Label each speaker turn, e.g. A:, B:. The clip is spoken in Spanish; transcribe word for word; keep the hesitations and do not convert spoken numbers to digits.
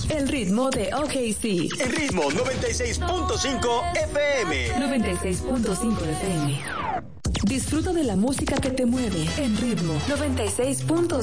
A: El ritmo de O K C.
B: El ritmo noventa y seis punto cinco F M.
A: noventa y seis punto cinco F M. Disfruta de la música que te mueve en ritmo noventa y seis punto cinco.